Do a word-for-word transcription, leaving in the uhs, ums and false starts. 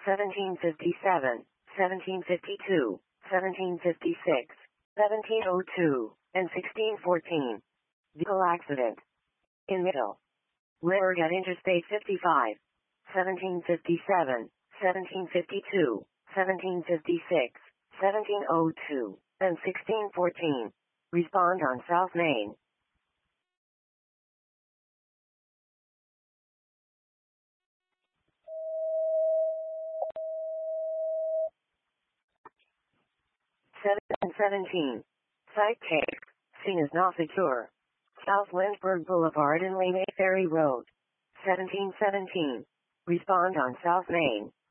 seventeen fifty-seven, seventeen fifty-two, seventeen fifty-six, seventeen oh two, and sixteen fourteen. Vehicle accident. In middle. Lyric at Interstate fifty-five. seventeen fifty-seven, seventeen fifty-two, seventeen fifty-six, seventeen oh two, and sixteen fourteen. Respond on South Main. seven seventeen. Site case. Scene is not secure. South Lynchburg Boulevard and Lane Ferry Road. seventeen seventeen. Respond on South Main.